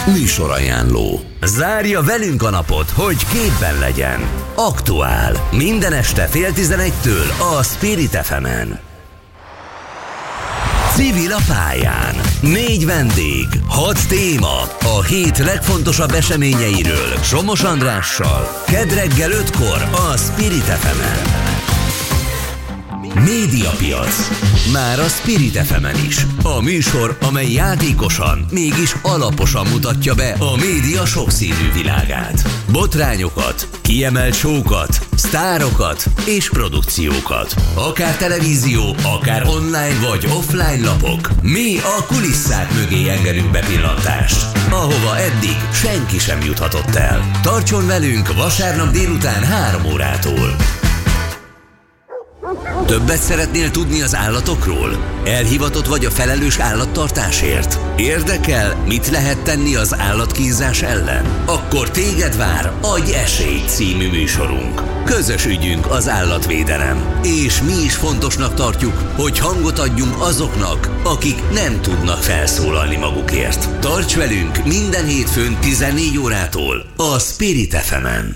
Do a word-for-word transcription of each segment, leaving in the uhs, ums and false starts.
Műsorajánló. Zárja velünk a napot, hogy képben legyen. Aktuál. Minden este fél tizenegytől a Spirit ef emen. Civil a pályán. Négy vendég, hat téma. A hét legfontosabb eseményeiről Somos Andrással. Kedd reggel ötkor a Spirit ef emen. Médiapiac. Már a Spirit ef emen is. A műsor, amely játékosan, mégis alaposan mutatja be a média sokszínű világát. Botrányokat, kiemelt show-kat, sztárokat és produkciókat. Akár televízió, akár online vagy offline lapok. Mi a kulisszák mögé engedünk bepillantást, ahova eddig senki sem juthatott el. Tartson velünk vasárnap délután három órától. Többet szeretnél tudni az állatokról? Elhivatott vagy a felelős állattartásért? Érdekel, mit lehet tenni az állatkínzás ellen? Akkor téged vár Adj esélyt című műsorunk. Közös ügyünk az állatvédelem. És mi is fontosnak tartjuk, hogy hangot adjunk azoknak, akik nem tudnak felszólalni magukért. Tarts velünk minden hétfőn tizennégy órától a Spirit ef emen.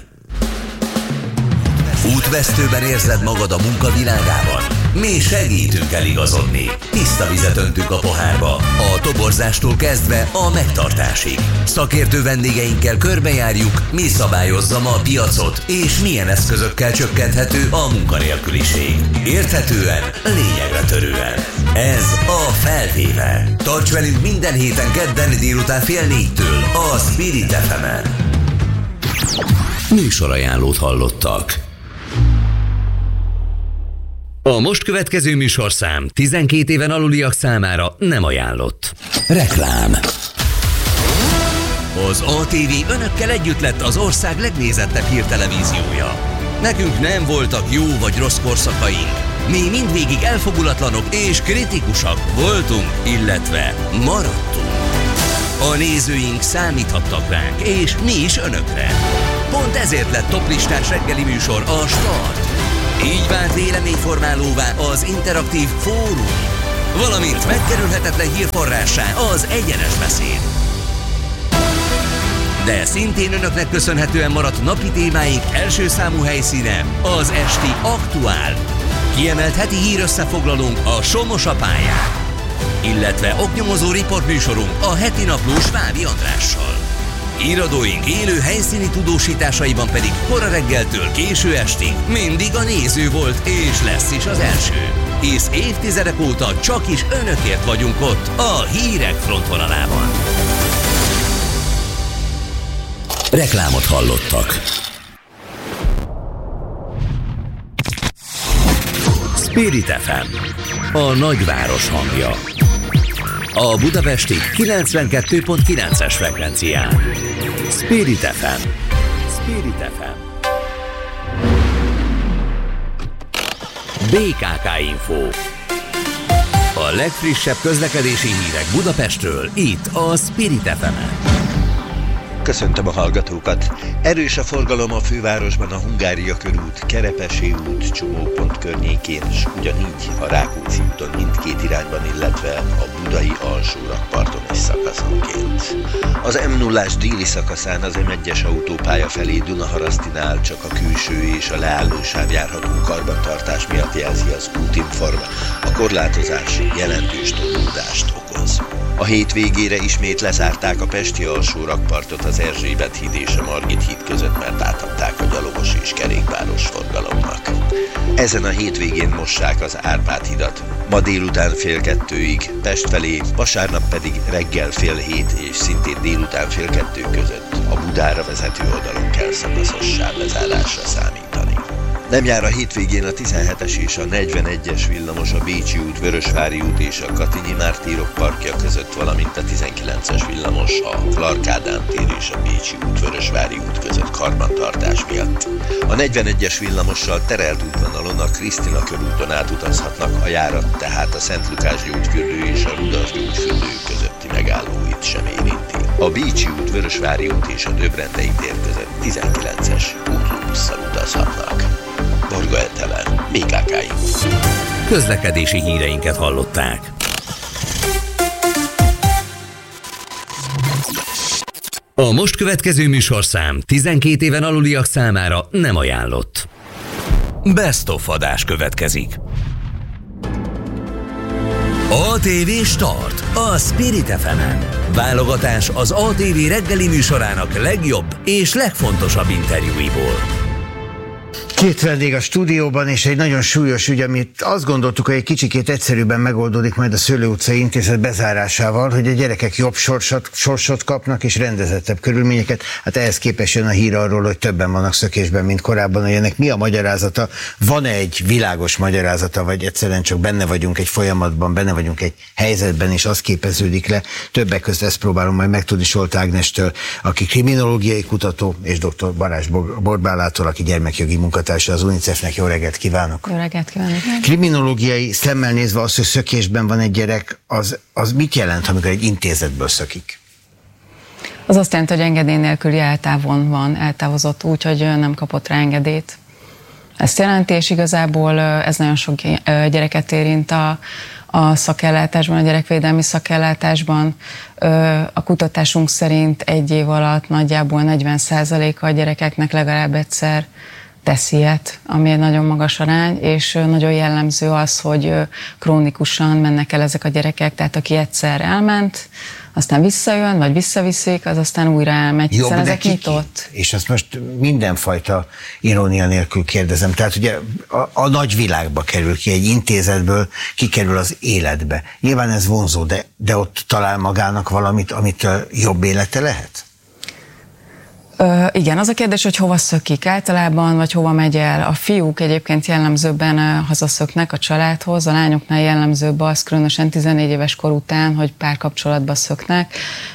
Útvesztőben érzed magad a munkavilágában? Mi segítünk eligazodni. Tiszta vizet öntünk a pohárba, a toborzástól kezdve a megtartásig. Szakértő vendégeinkkel körbejárjuk, mi szabályozza ma a piacot, és milyen eszközökkel csökkenthető a munkanélküliség. Érthetően, lényegre törően. Ez a Felvéve. Tarts velünk minden héten kedden délután fél négytől a Spirit ef emen. Műsorajánlót hallottak. A most következő műsorszám tizenkét éven aluliak számára nem ajánlott. Reklám. Az á té vé önökkel együtt lett az ország legnézettebb hírtelevíziója. Nekünk nem voltak jó vagy rossz korszakaink. Mi mindvégig elfogulatlanok és kritikusak voltunk, illetve maradtunk. A nézőink számíthattak ránk, és mi is önökre. Pont ezért lett toplistás reggeli műsor a Start. Így vált véleményformálóvá az interaktív fórum, valamint megkerülhetetlen hírforrássá az egyenes beszéd. De szintén önöknek köszönhetően maradt napi témáink első számú helyszíne az esti Aktuál. Kiemelt heti hírösszefoglalónk a Somos a pályán, illetve oknyomozó riportműsorunk a heti naplós Fábi Andrással. Íradóink élő helyszíni tudósításaiban pedig kora reggeltől késő estig mindig a néző volt és lesz is az első. Hisz évtizedek óta csak is önökért vagyunk ott a hírek frontvonalában. Reklámot hallottak. Spirit ef em, a nagyváros hangja. A budapesti kilencvenkettő pont kilences frekvencián. Spirit ef em. Spirit ef em. bé ká ká Info. A legfrissebb közlekedési hírek Budapestről, itt a Spirit ef emen. Köszöntöm a hallgatókat! Erős a forgalom a fővárosban a Hungária körút, Kerepesi út, csomópont környékén, és ugyanígy a Rákóczi úton mindkét irányban, illetve a budai alsórakparton is szakaszonként. Az em nullás déli szakaszán az em egyes autópálya felé Dunaharasztinál csak a külső és a leállósáv járható karbantartás miatt jelzi az útinform. A korlátozás jelentős torlódást okoz. A hét végére ismét lezárták a pesti alsórakpartot az Erzsébet híd és a Margit híd között, mert átadták a gyalogos és kerékpáros forgalomnak. Ezen a hétvégén mossák az Árpád hidat. Ma délután fél kettőig Pest felé, vasárnap pedig reggel fél hét és szintén délután fél kettő között a Budára vezető oldalon kell szakaszos sávlezárásra számítani. Nem jár a hétvégén a tizenhetes és a negyvenegyes villamos a Bécsi út, Vörösvári út és a Katinyi Mártírok parkja között, valamint a tizenkilences villamos a Clark Ádám tér és a Bécsi út, Vörösvári út között karbantartás miatt. A negyvenegyes villamossal terelt útvonalon a Krisztina körúton átutazhatnak, a járat tehát a Szent Lukás gyógyfürdő és a Rudas gyógyfürdő közötti megállóit sem érinti. A Bécsi út, Vörösvári út és a Döbrendei tér között tizenkilences útbusszal utazhatnak. Borga Etelen, bé ká ká Info. Közlekedési híreinket hallották. A most következő műsorszám tizenkét éven aluliak számára nem ajánlott. Best of adás következik. á té vé Start, a Spirit ef emen. Válogatás az á té vé reggeli műsorának legjobb és legfontosabb interjúiból. Két vendég a stúdióban, és egy nagyon súlyos ügy, amit azt gondoltuk, hogy egy kicsikét egyszerűbben megoldódik majd a Szőlő utcai intézet bezárásával, hogy a gyerekek jobb sorsot, sorsot kapnak és rendezettebb körülményeket. Hát ehhez képest jön a hír arról, hogy többen vannak szökésben, mint korábban, hogy ennek mi a magyarázata? Van-e egy világos magyarázata, vagy egyszerűen csak benne vagyunk egy folyamatban, benne vagyunk egy helyzetben, és az képeződik le? Többek között ezt próbálom majd megtudni Solt Ágnestől, aki kriminológiai kutató, és dr. Balázs Borbálától, aki gyermekjogi munkatárs az UNICEF-nek. Jó reggelt kívánok! Jó reggelt kívánok! Kriminológiai szemmel nézve az, hogy szökésben van egy gyerek, az, az mit jelent, amikor egy intézetből szökik? Az azt jelenti, hogy engedély nélküli eltávon van, eltávozott úgy, hogy nem kapott rá engedélyt. Ezt jelenti, és igazából ez nagyon sok gyereket érint a, a szakellátásban, a gyerekvédelmi szakellátásban. A kutatásunk szerint egy év alatt nagyjából negyven százaléka a gyerekeknek legalább egyszer tesz ilyet, ami egy nagyon magas arány, és nagyon jellemző az, hogy krónikusan mennek el ezek a gyerekek, tehát aki egyszer elment, aztán visszajön, vagy visszaviszik, az aztán újra elmegy, hiszen Jobb ezek nyitott. És azt most mindenfajta irónia nélkül kérdezem. Tehát ugye a, a nagy világba kerül ki, egy intézetből kikerül az életbe. Nyilván ez vonzó, de, de ott talál magának valamit, amit jobb élete lehet? Ö, igen, az a kérdés, hogy hova szökik általában, vagy hova megy el. A fiúk egyébként jellemzőbben hazaszöknek a családhoz, a lányoknál jellemzőbb az, különösen tizennégy éves kor után, hogy párkapcsolatba szöknek,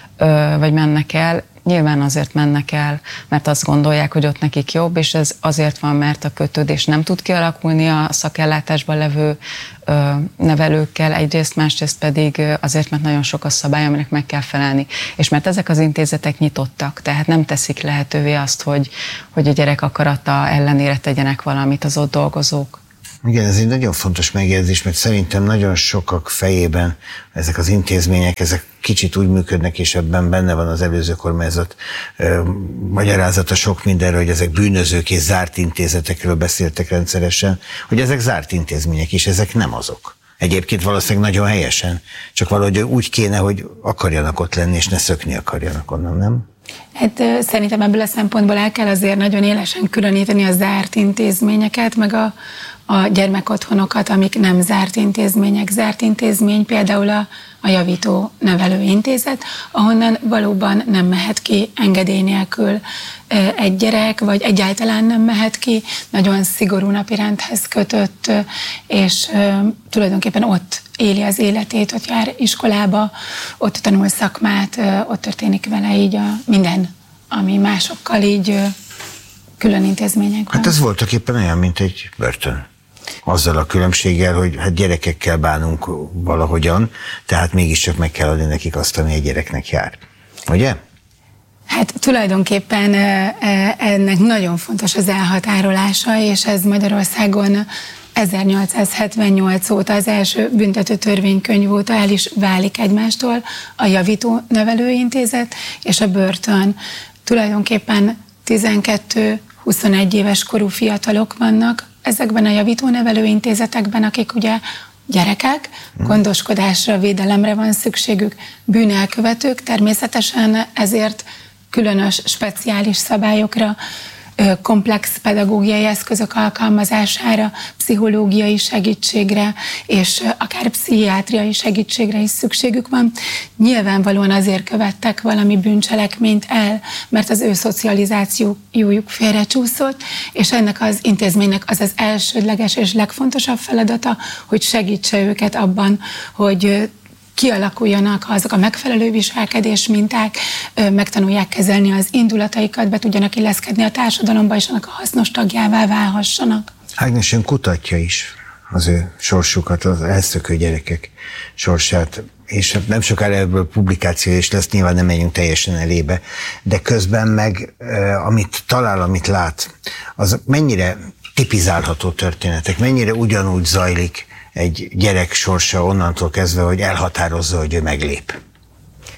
ö, vagy mennek el. Nyilván azért mennek el, mert azt gondolják, hogy ott nekik jobb, és ez azért van, mert a kötődés nem tud kialakulni a szakellátásban levő ö, nevelőkkel, egyrészt, másrészt pedig azért, mert nagyon sok a szabály, aminek meg kell felelni. És mert ezek az intézetek nyitottak, tehát nem teszik lehetővé azt, hogy, hogy a gyerek akarata ellenére tegyenek valamit az ott dolgozók. Igen, ez egy nagyon fontos megjegyzés, mert szerintem nagyon sokak fejében ezek az intézmények, ezek kicsit úgy működnek, és ebben benne van az előző kormányzat ö, magyarázata sok mindenről, hogy ezek bűnözők és zárt intézetekről beszéltek rendszeresen, hogy ezek zárt intézmények, és ezek nem azok. Egyébként valószínűleg nagyon helyesen, csak valahogy úgy kéne, hogy akarjanak ott lenni, és ne szökni akarjanak onnan, nem? Hát szerintem ebből a szempontból el kell azért nagyon élesen különíteni a zárt intézményeket, meg a, a gyermekotthonokat, amik nem zárt intézmények. Zárt intézmény például a, a javító nevelőintézet, ahonnan valóban nem mehet ki engedély nélkül egy gyerek, vagy egyáltalán nem mehet ki, nagyon szigorú napirendhez kötött, és tulajdonképpen ott éli az életét, ott jár iskolába, ott tanul szakmát, ott történik vele így a minden, ami másokkal így külön intézményekben. Hát ez voltak éppen olyan, mint egy börtön. Azzal a különbséggel, hogy hát gyerekekkel bánunk valahogyan, tehát mégiscsak meg kell adni nekik azt, ami egy gyereknek jár. Ugye? Hát tulajdonképpen ennek nagyon fontos az elhatárolása, és ez Magyarországon ezernyolcszázhetvennyolc óta, az első büntető törvénykönyv óta el is válik egymástól a javító nevelőintézet és a börtön. Tulajdonképpen tizenkettő-huszonegy éves korú fiatalok vannak ezekben a javító nevelőintézetekben, akik ugye gyerekek, gondoskodásra, védelemre van szükségük, bűnelkövetők, természetesen ezért különös, speciális szabályokra, komplex pedagógiai eszközök alkalmazására, pszichológiai segítségre, és akár pszichiátriai segítségre is szükségük van. Nyilvánvalóan azért követtek valami bűncselekményt el, mert az ő szocializációjuk félrecsúszott, és ennek az intézménynek az az elsődleges és legfontosabb feladata, hogy segítse őket abban, hogy kialakuljanak azok a megfelelő viselkedés minták, megtanulják kezelni az indulataikat, be tudjanak illeszkedni a társadalomba, és annak a hasznos tagjává válhassanak. Ágnes ön kutatja is az ő sorsukat, az elszökő gyerekek sorsát, és nem sokára ebből publikáció is lesz, nyilván nem menjünk teljesen elébe, de közben meg, amit talál, amit lát, az mennyire tipizálható történetek, mennyire ugyanúgy zajlik egy gyerek sorsa onnantól kezdve, hogy elhatározza, hogy ő meglép.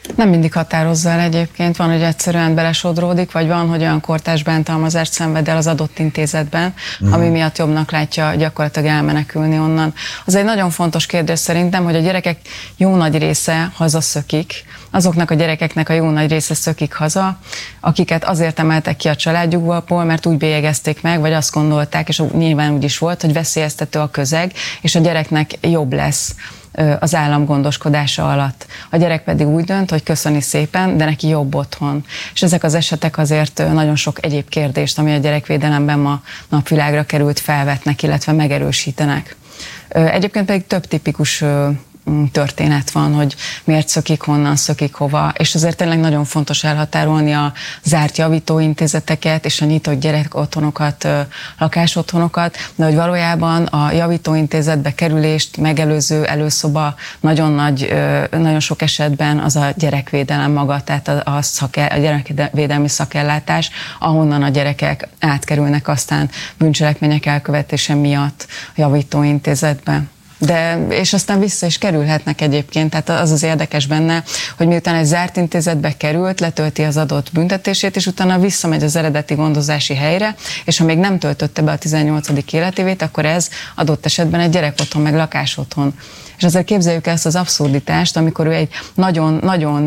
Nem mindig határozza el egyébként, van, hogy egyszerűen belesodródik, vagy van, hogy olyan kortárs bántalmazást szenved el az adott intézetben, mm. ami miatt jobbnak látja gyakorlatilag elmenekülni onnan. Az egy nagyon fontos kérdés szerintem, hogy a gyerekek jó nagy része hazaszökik, azoknak a gyerekeknek a jó nagy része szökik haza, akiket azért emeltek ki a családjukból, mert úgy bélyegezték meg, vagy azt gondolták, és nyilván úgy is volt, hogy veszélyeztető a közeg, és a gyereknek jobb lesz az állam gondoskodása alatt. A gyerek pedig úgy dönt, hogy köszöni szépen, de neki jobb otthon. És ezek az esetek azért nagyon sok egyéb kérdést, ami a gyerekvédelemben ma napvilágra került, felvetnek, illetve megerősítenek. Egyébként pedig több tipikus történet van, hogy miért szökik, honnan szökik, hova, és azért tényleg nagyon fontos elhatárolni a zárt javítóintézeteket és a nyitott gyerekotthonokat, lakásotthonokat, de hogy valójában a javítóintézetbe kerülést megelőző előszoba nagyon nagy, nagyon sok esetben az a gyerekvédelem maga, tehát a, szakel, a gyerekvédelmi szakellátás, ahonnan a gyerekek átkerülnek aztán bűncselekmények elkövetése miatt a javítóintézetbe. De, és aztán vissza is kerülhetnek egyébként, tehát az az érdekes benne, hogy miután egy zárt intézetbe került, letölti az adott büntetését, és utána visszamegy az eredeti gondozási helyre, és ha még nem töltötte be a tizennyolcadik életévét, akkor ez adott esetben egy gyerekotthon, meg lakásotthon. És azért képzeljük ezt az abszurditást, amikor ő egy nagyon-nagyon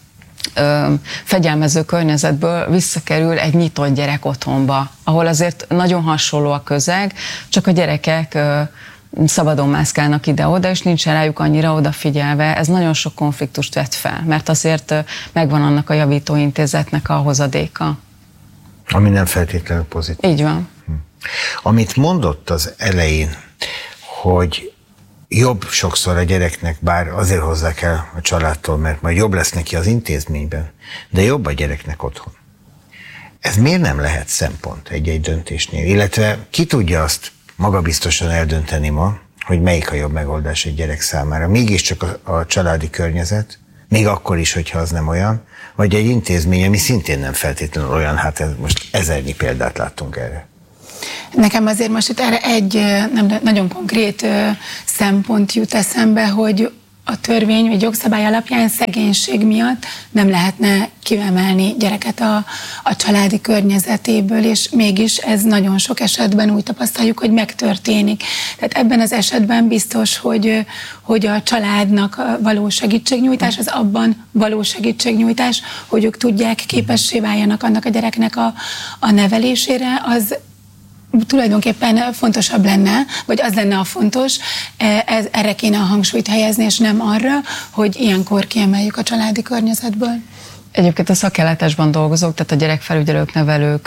Ö, fegyelmező környezetből visszakerül egy nyitott gyerekotthonba, ahol azért nagyon hasonló a közeg, csak a gyerekek ö, szabadon mászkálnak ide-oda, és nincs rájuk annyira odafigyelve. Ez nagyon sok konfliktust vet fel, mert azért megvan annak a javítóintézetnek a hozadéka. Ami nem feltétlenül pozitív. Így van. Hm. Amit mondott az elején, hogy jobb sokszor a gyereknek, bár azért hozzák el a családtól, mert majd jobb lesz neki az intézményben, de jobb a gyereknek otthon. Ez miért nem lehet szempont egy-egy döntésnél? Illetve ki tudja azt magabiztosan eldönteni ma, hogy melyik a jobb megoldás egy gyerek számára? Mégiscsak a, a családi környezet, még akkor is, hogyha az nem olyan, vagy egy intézmény, ami szintén nem feltétlenül olyan, hát ez most ezernyi példát láttunk erre. Nekem azért most itt erre egy nem, nagyon konkrét szempont jut eszembe, hogy a törvény vagy jogszabály alapján szegénység miatt nem lehetne kiemelni gyereket a, a családi környezetéből, és mégis ez nagyon sok esetben úgy tapasztaljuk, hogy megtörténik. Tehát ebben az esetben biztos, hogy, hogy a családnak való segítségnyújtás, az abban való segítségnyújtás, hogy ők tudják, képessé váljanak annak a gyereknek a, a nevelésére, az tulajdonképpen fontosabb lenne, vagy az lenne a fontos, ez, erre kéne a hangsúlyt helyezni, és nem arra, hogy ilyenkor kiemeljük a családi környezetből. Egyébként a szakellátásban dolgozók, tehát a gyerekfelügyelők, nevelők,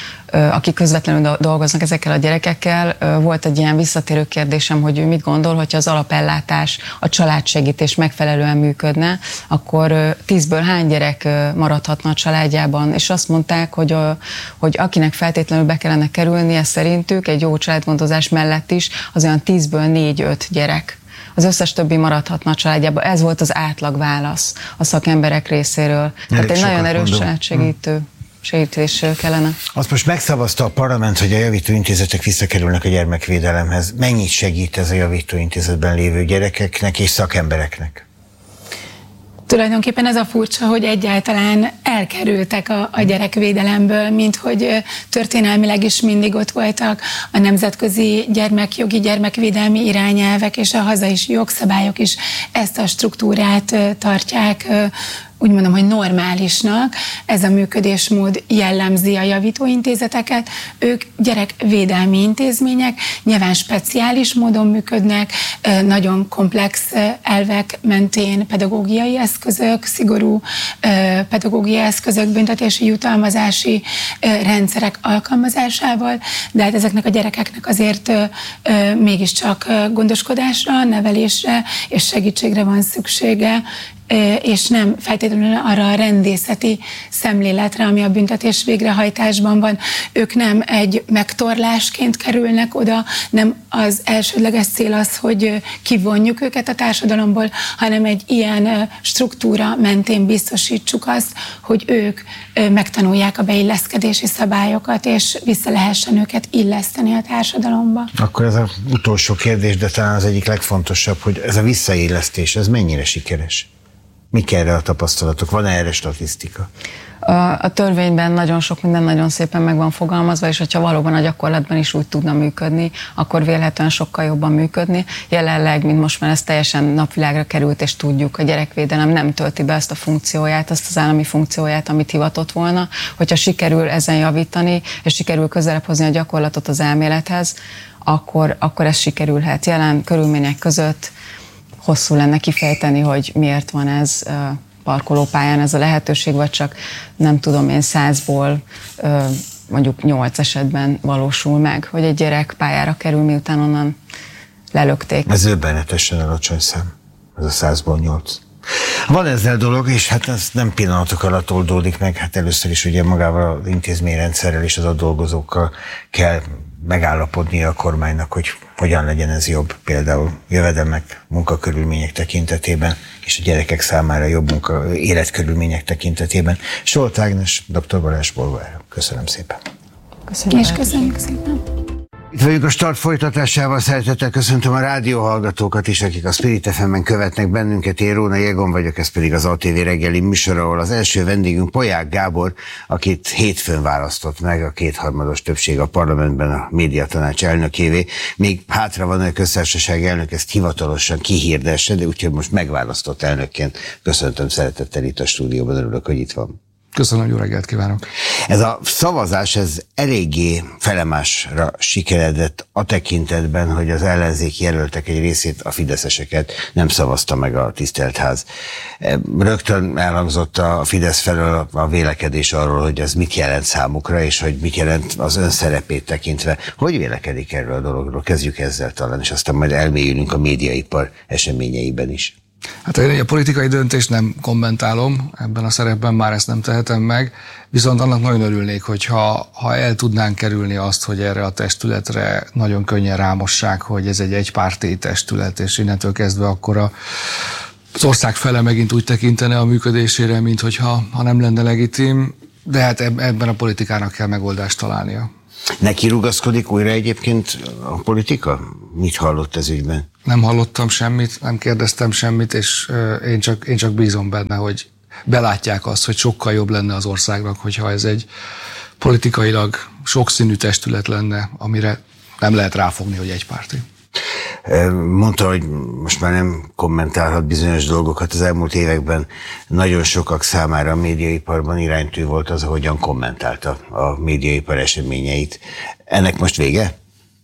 akik közvetlenül dolgoznak ezekkel a gyerekekkel, volt egy ilyen visszatérő kérdésem, hogy ő mit gondol, hogyha az alapellátás, a családsegítés megfelelően működne, akkor tízből hány gyerek maradhatna a családjában, és azt mondták, hogy, a, hogy akinek feltétlenül be kellene kerülnie szerintük egy jó családgondozás mellett is, az olyan tízből négy-öt gyerek. Az összes többi maradhatna a családjában. Ez volt az átlag válasz a szakemberek részéről. Tehát egy nagyon erős családsegítő segítés kellene. Azt most megszavazta a parlament, hogy a javítóintézetek visszakerülnek a gyermekvédelemhez. Mennyit segít ez a javítóintézetben lévő gyerekeknek és szakembereknek? Tulajdonképpen ez a furcsa, hogy egyáltalán elkerültek a, a gyerekvédelemből, mint hogy történelmileg is mindig ott voltak a nemzetközi gyermekjogi, gyermekvédelmi irányelvek, és a hazai jogszabályok is ezt a struktúrát tartják, úgy mondom, hogy normálisnak. Ez a működésmód jellemzi a javítóintézeteket. Ők gyerekvédelmi intézmények, nyilván speciális módon működnek, nagyon komplex elvek mentén pedagógiai eszközök, szigorú pedagógiai eszközök, büntetési jutalmazási rendszerek alkalmazásával, de hát ezeknek a gyerekeknek azért mégiscsak gondoskodásra, nevelésre és segítségre van szüksége, és nem feltétlenül arra a rendészeti szemléletre, ami a büntetés végrehajtásban van. Ők nem egy megtorlásként kerülnek oda, nem az elsődleges cél az, hogy kivonjuk őket a társadalomból, hanem egy ilyen struktúra mentén biztosítsuk azt, hogy ők megtanulják a beilleszkedési szabályokat, és vissza lehessen őket illeszteni a társadalomba. Akkor ez az utolsó kérdés, de talán az egyik legfontosabb, hogy ez a visszaillesztés, ez mennyire sikeres? Mik erre a tapasztalatok? Van erre statisztika? A törvényben nagyon sok minden nagyon szépen meg van fogalmazva, és hogyha valóban a gyakorlatban is úgy tudna működni, akkor vélhetően sokkal jobban működni. Jelenleg, mint most már ez teljesen napvilágra került, és tudjuk, a gyerekvédelem nem tölti be ezt a funkcióját, azt az állami funkcióját, amit hivatott volna. Hogyha sikerül ezen javítani, és sikerül közelebb hozni a gyakorlatot az elmélethez, akkor, akkor ez sikerülhet. Jelen körülmények között hosszú lenne kifejteni, hogy miért van ez parkolópályán ez a lehetőség, vagy csak nem tudom én százból mondjuk nyolc esetben valósul meg, hogy egy gyerek pályára kerül, miután onnan lelökték. Ez döbbenetesen alacsony szám, ez a százból nyolc. Van ezzel dolog, és hát ez nem pillanatok alatt oldódik meg, hát először is ugye magával az intézményrendszerrel és az ott dolgozókkal kell megállapodnia a kormánynak, hogy hogyan legyen ez jobb, például jövedelmek, munkakörülmények tekintetében, és a gyerekek számára jobb munka, életkörülmények tekintetében. Solt Ágnes, doktor Balázs Bolvár, köszönöm szépen. Köszönöm. És köszönjük szépen. Itt vagyunk a Start folytatásával, szeretettel köszöntöm a rádióhallgatókat is, akik a Spirit ef em-en követnek bennünket. Én Róna Jegon vagyok, ez pedig az á té vé reggeli műsor, ahol az első vendégünk Polyák Gábor, akit hétfőn választott meg a kétharmados többség a parlamentben a médiatanács elnökévé. Még hátra van, hogy a köztársaság elnök ezt hivatalosan kihirdesse, de úgyhogy most megválasztott elnökként köszöntöm szeretettel itt a stúdióban, örülök, hogy itt van. Köszönöm, jó reggelt kívánok! Ez a szavazás, ez eléggé felemásra sikeredett a tekintetben, hogy az ellenzéki jelöltek egy részét, a fideszeseket nem szavazta meg a tisztelt ház. Rögtön elhangzott a Fidesz felől a vélekedés arról, hogy ez mit jelent számukra, és hogy mit jelent az ön szerepét tekintve. Hogy vélekedik erről a dologról? Kezdjük ezzel talán, és aztán majd elmélyülünk a médiaipar eseményeiben is. Hát én a politikai döntést nem kommentálom, ebben a szerepben már ezt nem tehetem meg, viszont annak nagyon örülnék, hogyha ha el tudnánk kerülni azt, hogy erre a testületre nagyon könnyen rámossák, hogy ez egy egypárti testület, és innentől kezdve akkor a, az ország fele megint úgy tekintene a működésére, mint hogyha ha nem lenne legitim, de hát ebben a politikának kell megoldást találnia. Neki rugaszkodik újra egyébként a politika? Mit hallott ez ügyben? Nem hallottam semmit, nem kérdeztem semmit, és én csak, én csak bízom benne, hogy belátják azt, hogy sokkal jobb lenne az országnak, hogyha ez egy politikailag sokszínű testület lenne, amire nem lehet ráfogni, hogy egypárti. Mondta, hogy most már nem kommentálhat bizonyos dolgokat. Az elmúlt években nagyon sokak számára a médiaiparban iránytű volt az, ahogyan kommentálta a médiaipar eseményeit. Ennek most vége?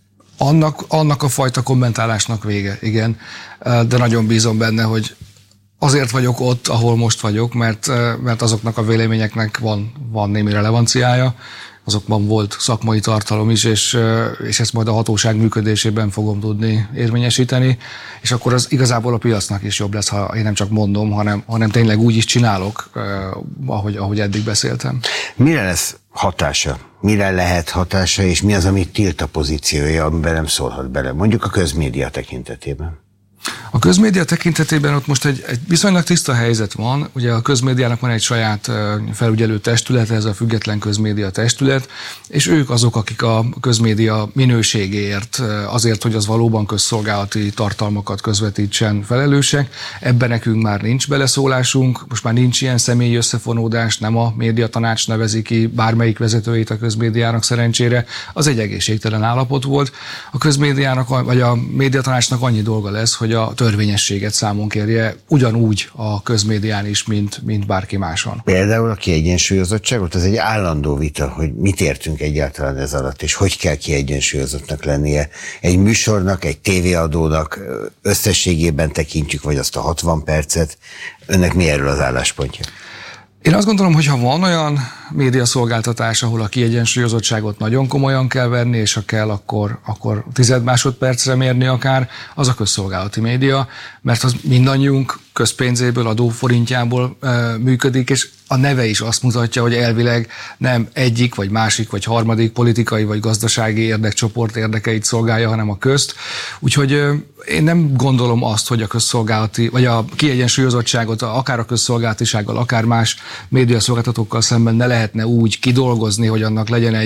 Annak, annak a fajta kommentálásnak vége, igen. De nagyon bízom benne, hogy azért vagyok ott, ahol most vagyok, mert, mert azoknak a véleményeknek van, van némi relevanciája, azokban volt szakmai tartalom is, és, és ezt majd a hatóság működésében fogom tudni érvényesíteni, és akkor az igazából a piacnak is jobb lesz, ha én nem csak mondom, hanem, hanem tényleg úgy is csinálok, ahogy, ahogy eddig beszéltem. Mire lesz hatása? Mire lehet hatása, és mi az, amit tilt a pozíciója, amiben nem szólhat bele? Mondjuk a közmédia tekintetében. A közmédia tekintetében ott most egy, egy viszonylag tiszta helyzet van. Ugye a közmédiának van egy saját felügyelő testülete, ez a független közmédia testület, és ők azok, akik a közmédia minőségéért, azért, hogy az valóban közszolgálati tartalmakat közvetítsen, felelősek. Ebben nekünk már nincs beleszólásunk, most már nincs ilyen személyi összefonódás, nem a médiatanács nevezi ki bármelyik vezetőjét a közmédiának szerencsére. Az egy egészségtelen állapot volt. A közmédiának, vagy a médiatanácsnak annyi dolga lesz, hogy a törvényességet számon kérje ugyanúgy a közmédián is, mint, mint bárki máson. Például a kiegyensúlyozottságot, az egy állandó vita, hogy mit értünk egyáltalán ez alatt, és hogy kell kiegyensúlyozottnak lennie egy műsornak, egy tévéadónak, összességében tekintjük, vagy azt a hatvan percet. Önnek mi erről az álláspontja? Én azt gondolom, hogy ha van olyan médiaszolgáltatás, ahol a kiegyensúlyozottságot nagyon komolyan kell venni, és ha kell, akkor, akkor tized másodpercre mérni akár, az a közszolgálati média, mert az mindannyiunk közpénzéből, adóforintjából e, működik, és a neve is azt mutatja, hogy elvileg nem egyik, vagy másik, vagy harmadik politikai, vagy gazdasági érdekcsoport érdekeit szolgálja, hanem a közt. Úgyhogy e, én nem gondolom azt, hogy a közszolgálati, vagy a kiegyensúlyozottságot akár a közszolgálatisággal, akár más médiaszolgáltatókkal szemben ne lehetne úgy kidolgozni, hogy annak legyen egy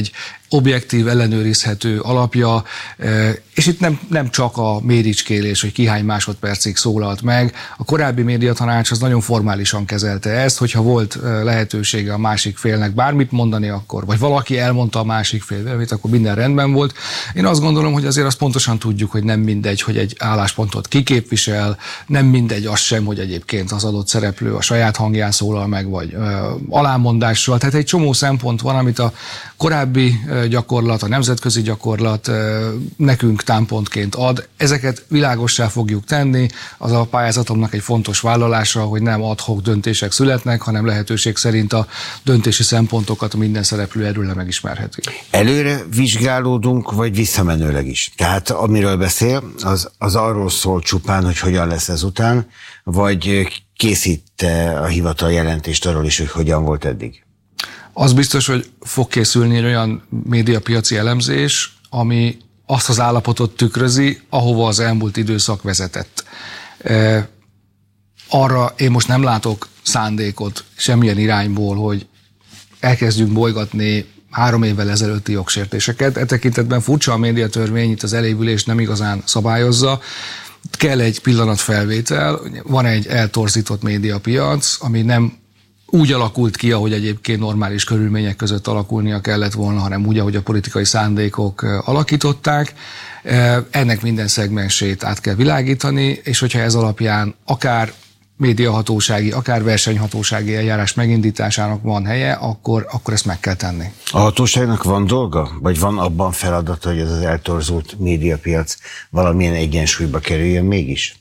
objektív, ellenőrizhető alapja, és itt nem, nem csak a méricskélés, hogy ki hány másodpercig szólalt meg. A korábbi médiatanács az nagyon formálisan kezelte ezt, hogyha volt lehetősége a másik félnek bármit mondani, akkor, vagy valaki elmondta a másik fél véleményt, akkor minden rendben volt. Én azt gondolom, hogy azért azt pontosan tudjuk, hogy nem mindegy, hogy egy álláspontot kiképvisel, nem mindegy az sem, hogy egyébként az adott szereplő a saját hangján szólal meg, vagy ö, alámondással. Tehát egy csomó szempont van, amit a korábbi gyakorlat, a nemzetközi gyakorlat nekünk támpontként ad. Ezeket világossá fogjuk tenni. Az a pályázatomnak egy fontos vállalása, hogy nem ad hoc döntések születnek, hanem lehetőség szerint a döntési szempontokat minden szereplő erről megismerheti. Előre vizsgálódunk, vagy visszamenőleg is? Tehát amiről beszél, az, az arról szól csupán, hogy hogyan lesz ezután, vagy készít a hivatal jelentést arról is, hogy hogyan volt eddig? Az biztos, hogy fog készülni egy olyan médiapiaci elemzés, ami azt az állapotot tükrözi, ahova az elmúlt időszak vezetett. E, arra én most nem látok szándékot semmilyen irányból, hogy elkezdjünk bolygatni három évvel ezelőtti jogsértéseket. E tekintetben furcsa a médiatörvény, itt az elévülés nem igazán szabályozza. Kell egy pillanatfelvétel, van egy eltorzított médiapiac, ami nem úgy alakult ki, ahogy egyébként normális körülmények között alakulnia kellett volna, hanem úgy, ahogy a politikai szándékok alakították. Ennek minden szegmensét át kell világítani, és hogyha ez alapján akár médiahatósági, akár versenyhatósági eljárás megindításának van helye, akkor, akkor ezt meg kell tenni. A hatóságnak van dolga? Vagy van abban feladata, hogy ez az eltorzult médiapiac valamilyen egyensúlyba kerüljön mégis?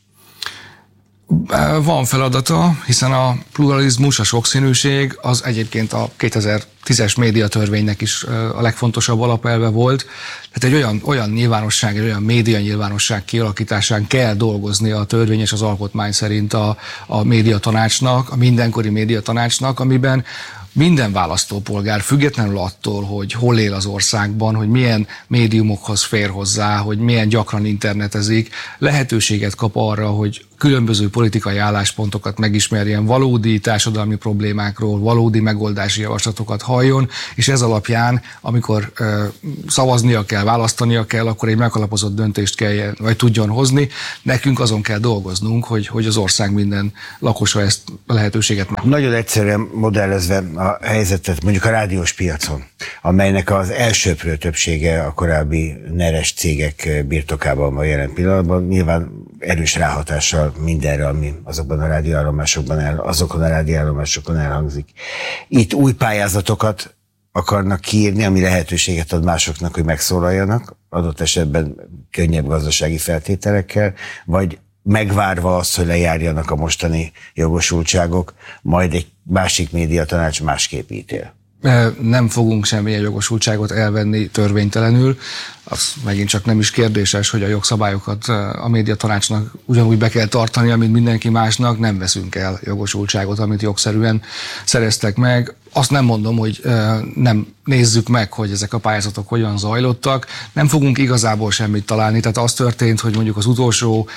Van feladata, hiszen a pluralizmus, a sokszínűség az egyébként a kétezer-tízes médiatörvénynek is a legfontosabb alapelve volt. Tehát egy olyan, olyan nyilvánosság, egy olyan média nyilvánosság kialakításán kell dolgozni a törvény és az alkotmány szerint a, a médiatanácsnak, a mindenkori médiatanácsnak, amiben minden választópolgár, függetlenül attól, hogy hol él az országban, hogy milyen médiumokhoz fér hozzá, hogy milyen gyakran internetezik, lehetőséget kap arra, hogy különböző politikai álláspontokat megismerjen, valódi társadalmi problémákról, valódi megoldási javaslatokat halljon, és ez alapján, amikor ö, szavaznia kell, választania kell, akkor egy megalapozott döntést kell, vagy tudjon hozni. Nekünk azon kell dolgoznunk, hogy, hogy az ország minden lakosa ezt a lehetőséget meg. Nagyon egyszerűen modellezve a helyzetet mondjuk a rádiós piacon, amelynek az elsőprő többsége a korábbi neres cégek birtokában van jelen pillanatban, nyilván erős ráhatással mindenre, ami azokban a rádióállomásokban el, azokon a rádióállomásokon elhangzik. Itt új pályázatokat akarnak kiírni, ami lehetőséget ad másoknak, hogy megszólaljanak, adott esetben könnyebb gazdasági feltételekkel, vagy megvárva azt, hogy lejárjanak a mostani jogosultságok, majd egy másik médiatanács másképp ítél. Nem fogunk semmilyen jogosultságot elvenni törvénytelenül. Az megint csak nem is kérdéses, hogy a jogszabályokat a médiatanácsnak ugyanúgy be kell tartania, mint mindenki másnak. Nem veszünk el jogosultságot, amit jogszerűen szereztek meg. Azt nem mondom, hogy nem nézzük meg, hogy ezek a pályázatok hogyan zajlottak. Nem fogunk igazából semmit találni. Tehát az történt, hogy mondjuk az utolsó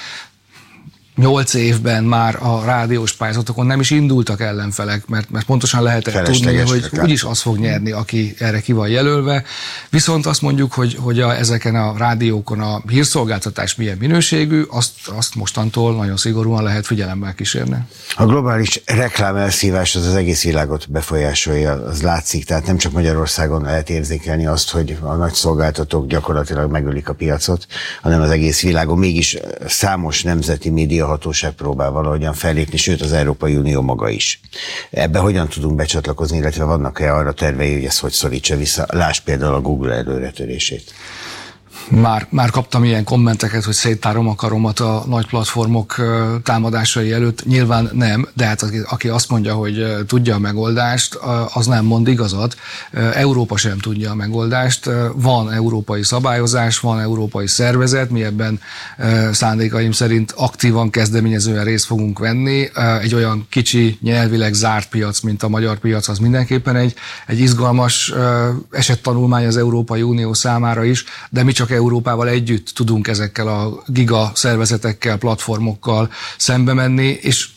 nyolc évben már a rádiós pályázatokon nem is indultak ellenfelek, mert, mert pontosan lehetett tudni, hogy úgyis az fog nyerni, aki erre ki van jelölve. Viszont azt mondjuk, hogy, hogy a, ezeken a rádiókon a hírszolgáltatás milyen minőségű, azt, azt mostantól nagyon szigorúan lehet figyelemmel kísérni. A globális reklámelszívás az az egész világot befolyásolja, az látszik, tehát nem csak Magyarországon lehet érzékelni azt, hogy a nagy szolgáltatók gyakorlatilag megölik a piacot, hanem az egész világon. Mégis számos nemzeti média hatóság próbál valahogyan fellépni, sőt az Európai Unió maga is. Ebbe hogyan tudunk becsatlakozni, illetve vannak-e arra tervei, hogy ez hogy szorítsa vissza? Lásd például a Google előretörését. Már, már kaptam ilyen kommenteket, hogy széttárom a karomat a nagy platformok támadásai előtt. Nyilván nem, de hát aki, aki azt mondja, hogy tudja a megoldást, az nem mond igazat. Európa sem tudja a megoldást. Van európai szabályozás, van európai szervezet, mi ebben szándékaim szerint aktívan, kezdeményezően részt fogunk venni. Egy olyan kicsi, nyelvileg zárt piac, mint a magyar piac, az mindenképpen egy, egy izgalmas esettanulmány az Európai Unió számára is, de mi csak Európával együtt tudunk ezekkel a giga szervezetekkel, platformokkal szembe menni, és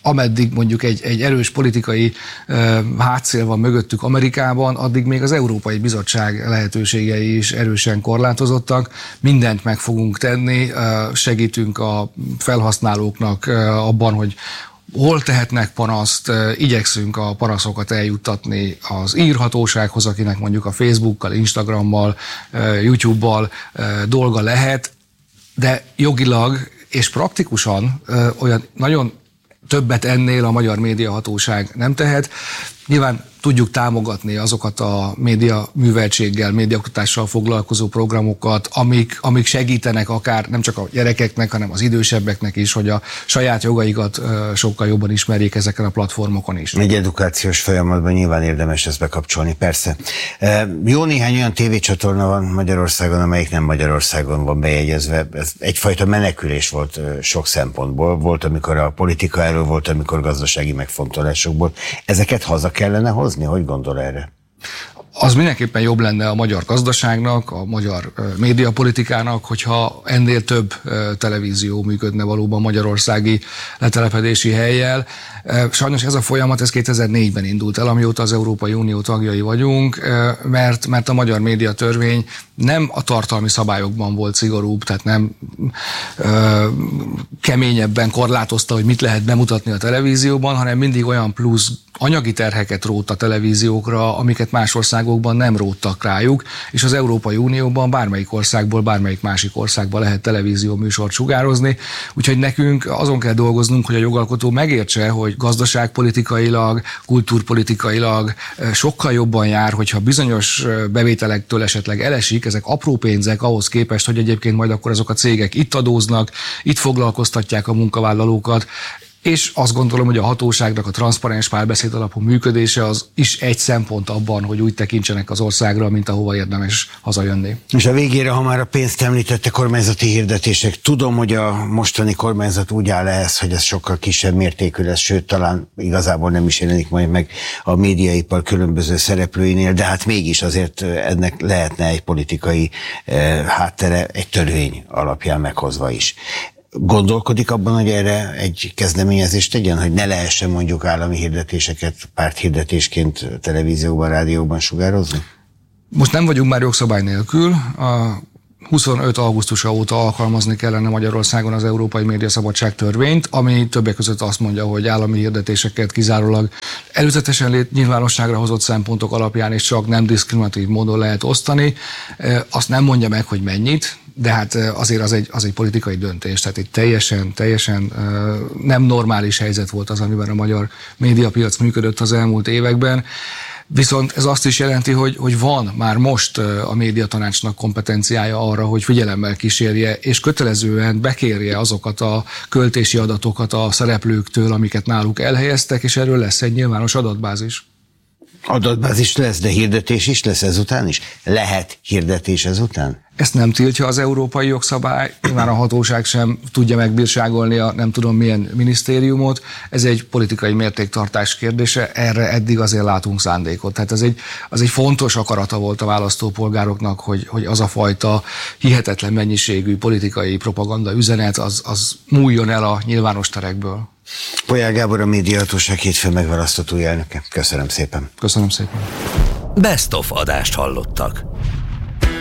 ameddig mondjuk egy, egy erős politikai uh, hátszél van mögöttük Amerikában, addig még az Európai Bizottság lehetőségei is erősen korlátozottak. Mindent meg fogunk tenni, uh, segítünk a felhasználóknak uh, abban, hogy hol tehetnek panaszt, uh, igyekszünk a panaszokat eljuttatni az írhatósághoz, akinek mondjuk a Facebookkal, Instagrammal, uh, YouTube-bal uh, dolga lehet, de jogilag és praktikusan uh, olyan nagyon többet ennél a Magyar Médiahatóság nem tehet. Nyilván tudjuk támogatni azokat a média műveltséggel, médiaoktatással foglalkozó programokat, amik, amik segítenek akár nem csak a gyerekeknek, hanem az idősebbeknek is, hogy a saját jogaikat sokkal jobban ismerjék ezeken a platformokon is. Egy edukációs folyamatban nyilván érdemes ezt bekapcsolni, persze. Jó néhány olyan tévécsatorna van Magyarországon, amelyik nem Magyarországon van bejegyezve. Ez egyfajta menekülés volt sok szempontból. Volt, amikor a politika elől, volt, amikor gazdasági megfontolásokból. Ezeket haza kellene hozni? Hogy gondol erre? Az mindenképpen jobb lenne a magyar gazdaságnak, a magyar médiapolitikának, hogyha ennél több televízió működne valóban magyarországi letelepedési hellyel. Sajnos ez a folyamat, ez kétezer-négyben indult el, amióta az Európai Unió tagjai vagyunk, mert, mert a magyar médiatörvény nem a tartalmi szabályokban volt szigorúbb, tehát nem ö, keményebben korlátozta, hogy mit lehet bemutatni a televízióban, hanem mindig olyan plusz anyagi terheket rótt a televíziókra, amiket más országokban nem róttak rájuk, és az Európai Unióban bármelyik országból, bármelyik másik országban lehet televízió műsort sugározni, úgyhogy nekünk azon kell dolgoznunk, hogy a jogalkotó megértse, hogy gazdaságpolitikailag, kultúrpolitikailag sokkal jobban jár, hogyha bizonyos bevételektől esetleg elesik, ezek apró pénzek ahhoz képest, hogy egyébként majd akkor azok a cégek itt adóznak, itt foglalkoztatják a munkavállalókat, és azt gondolom, hogy a hatóságnak a transzparens párbeszéd alapú működése az is egy szempont abban, hogy úgy tekintsenek az országra, mint ahova érdemes hazajönni. És a végére, ha már a pénzt említette, kormányzati hirdetések. Tudom, hogy a mostani kormányzat úgy áll ehhez, hogy ez sokkal kisebb mértékű lesz, sőt, talán igazából nem is jelenik majd meg a médiaipar különböző szereplőinél, de hát mégis azért ennek lehetne egy politikai eh, háttere, egy törvény alapján meghozva is. Gondolkodik abban, hogy erre egy kezdeményezést tegyen, hogy ne lehessen mondjuk állami hirdetéseket párthirdetésként televízióban, rádióban sugározni? Most nem vagyunk már jogszabály nélkül. A huszonöt augusztusa óta alkalmazni kellene Magyarországon az Európai Médiaszabadság törvényt, ami többek között azt mondja, hogy állami hirdetéseket kizárólag előzetesen lét nyilvánosságra hozott szempontok alapján és csak nem diszkriminatív módon lehet osztani. Azt nem mondja meg, hogy mennyit, de hát azért az egy, az egy politikai döntés, tehát egy teljesen, teljesen nem normális helyzet volt az, amiben a magyar médiapiac működött az elmúlt években. Viszont ez azt is jelenti, hogy, hogy van már most a médiatanácsnak kompetenciája arra, hogy figyelemmel kísérje, és kötelezően bekérje azokat a költési adatokat a szereplőktől, amiket náluk elhelyeztek, és erről lesz egy nyilvános adatbázis. Adatbázis lesz, de hirdetés is lesz ezután is? Lehet hirdetés ezután? Ezt nem tiltja az európai jogszabály, nyilván a hatóság sem tudja megbírságolni a nem tudom milyen minisztériumot, ez egy politikai mértéktartás kérdése, erre eddig azért látunk szándékot. Tehát ez egy, az egy fontos akarata volt a választópolgároknak, hogy, hogy az a fajta hihetetlen mennyiségű politikai propaganda üzenet, az, az múljon el a nyilvános terekből. Polyák Gábor, a Médiahatóság hétfőn megválasztott új elnöke. Köszönöm szépen. Köszönöm szépen. Best of adást hallottak.